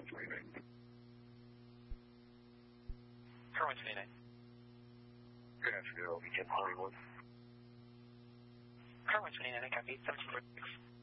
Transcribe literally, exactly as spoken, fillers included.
twenty-nine. Car one twenty-nine. Good afternoon, L B ten Hollywood. Car one twenty-nine, I copy. seventeen forty-six.